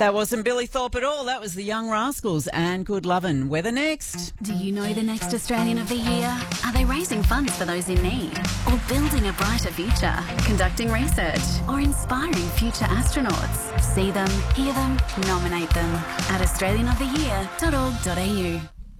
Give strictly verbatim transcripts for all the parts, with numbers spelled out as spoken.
That wasn't Billy Thorpe at all. That was the Young Rascals and Good Lovin'. Weather next. Do you know the next Australian of the Year? Are they raising funds for those in need? Or building a brighter future? Conducting research? Or inspiring future astronauts? See them, hear them, nominate them at australian of the year dot org dot a u.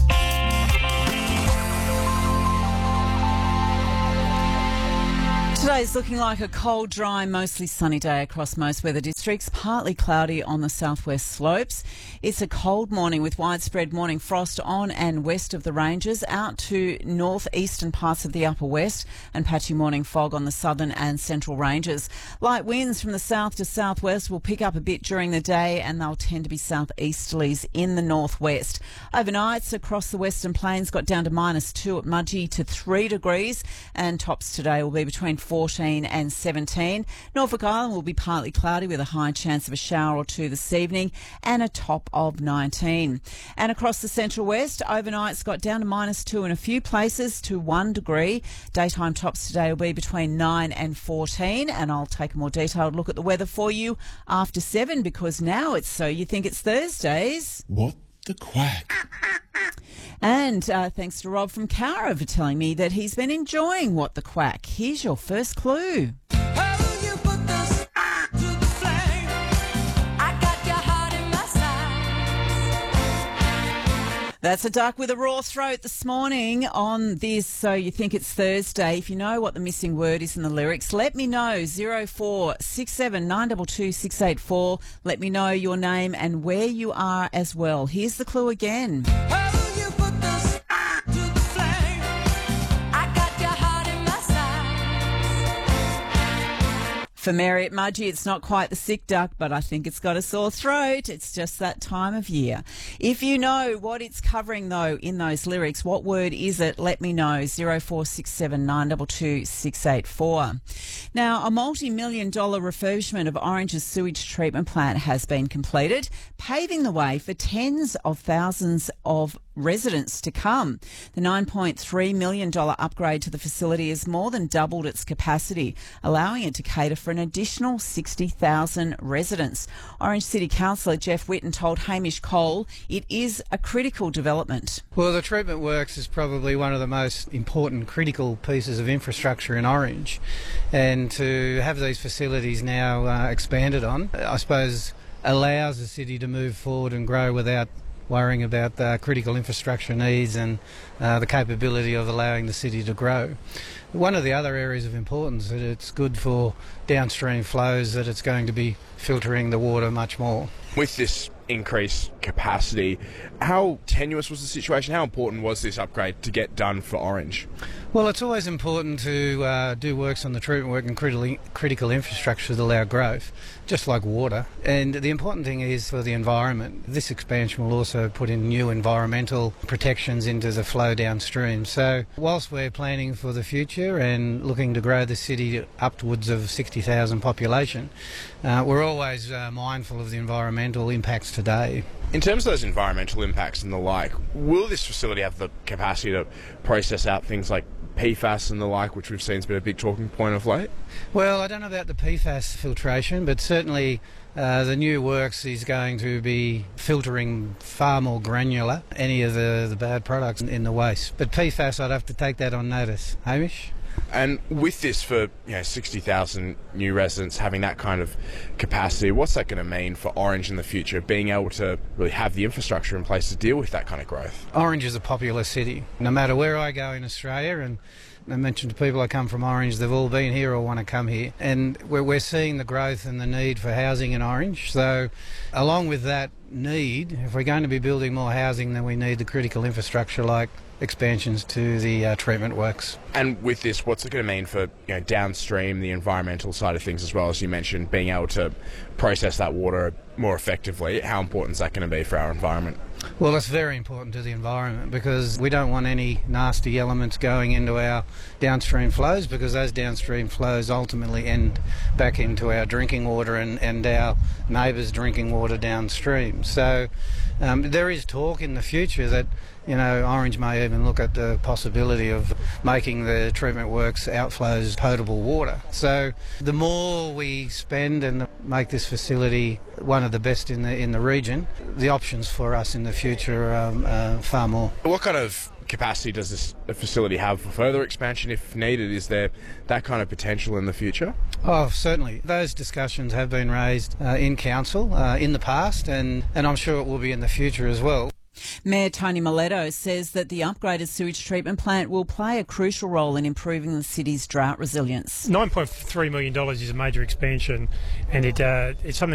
Today's looking like a cold, dry, mostly sunny day across most weather districts, partly cloudy on the southwest slopes. It's a cold morning with widespread morning frost on and west of the ranges, out to northeastern parts of the upper west, and patchy morning fog on the southern and central ranges. Light winds from the south to southwest will pick up a bit during the day, and they'll tend to be southeasterlies in the northwest. Overnights across the western plains got down to minus two at Mudgee to three degrees, and tops today will be between fourteen and seventeen. Norfolk Island will be partly cloudy with a high chance of a shower or two this evening and a top of nineteen. And across the central west, overnights got down to minus two in a few places to one degree. Daytime tops today will be between nine and fourteen, and I'll take a more detailed look at the weather for you after seven, because now it's So You Think It's Thursdays. What the quack? And uh, thanks to Rob from Cowra for telling me that he's been enjoying What the Quack. Here's your first clue. That's a duck with a raw throat this morning on this So You Think It's Thursday. If you know what the missing word is in the lyrics, let me know. zero four six seven nine two two six eight four. Let me know your name and where you are as well. Here's the clue again. For Mary at Mudgee, it's not quite the sick duck, but I think it's got a sore throat. It's just that time of year. If you know what it's covering, though, in those lyrics, what word is it? Let me know. zero four six seven nine two two six eight four. Now, a multi-million dollar refurbishment of Orange's sewage treatment plant has been completed, paving the way for tens of thousands of residents to come. The nine point three million dollars upgrade to the facility has more than doubled its capacity, allowing it to cater for an additional sixty thousand residents. Orange City Councillor Jeff Whitten told Hamish Cole it is a critical development. Well, the treatment works is probably one of the most important critical pieces of infrastructure in Orange, and to have these facilities now uh, expanded on, I suppose, allows the city to move forward and grow without worrying about uh, critical infrastructure needs and uh, the capability of allowing the city to grow. One of the other areas of importance that it's good for downstream flows, that it's going to be filtering the water much more. With this increased capacity, how tenuous was the situation? How important was this upgrade to get done for Orange? Well, it's always important to uh, do works on the treatment work and critical, critical infrastructure that allow growth, just like water. And the important thing is for the environment. This expansion will also put in new environmental protections into the flow downstream. So whilst we're planning for the future and looking to grow the city upwards of sixty thousand population, uh, we're always uh, mindful of the environmental impacts today. In terms of those environmental impacts and the like, will this facility have the capacity to process out things like P FAS and the like, which we've seen has been a big talking point of late? Well, I don't know about the P FAS filtration, but certainly uh, the new works is going to be filtering far more granular any of the, the bad products in the waste. But P FAS, I'd have to take that on notice. Hamish? And with this, for you know sixty thousand new residents having that kind of capacity, what's that going to mean for Orange in the future, being able to really have the infrastructure in place to deal with that kind of growth? Orange is a popular city. No matter where I go in Australia, and I mentioned to people I come from Orange, they've all been here or want to come here. And we're, we're seeing the growth and the need for housing in Orange. So along with that need, if we're going to be building more housing, then we need the critical infrastructure like expansions to the uh, treatment works. And with this, what's it going to mean for you know downstream, the environmental side of things as well, as you mentioned, being able to process that water more effectively? How important is that going to be for our environment? Well, it's very important to the environment because we don't want any nasty elements going into our downstream flows, because those downstream flows ultimately end back into our drinking water and, and our neighbours' drinking water downstream. So um, there is talk in the future that You know, Orange may even look at the possibility of making the treatment works outflows potable water. So the more we spend and make this facility one of the best in the in the region, the options for us in the future are um, uh, far more. What kind of capacity does this facility have for further expansion if needed? Is there that kind of potential in the future? Oh, certainly. Those discussions have been raised uh, in council uh, in the past, and, and I'm sure it will be in the future as well. Mayor Tony Miletto says that the upgraded sewage treatment plant will play a crucial role in improving the city's drought resilience. nine point three million dollars is a major expansion, and it uh, it's something